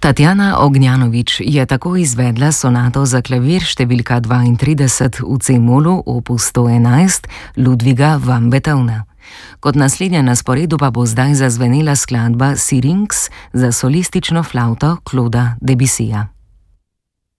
Tatjana Ognjanović je tako izvedla sonato za klavir številka 32 v C-molu opus 111 Ludviga van Beethovna. Kot naslednja na sporedu pa bo zdaj zazvenela skladba Syrinx za solistično flavto Clauda Debussyja.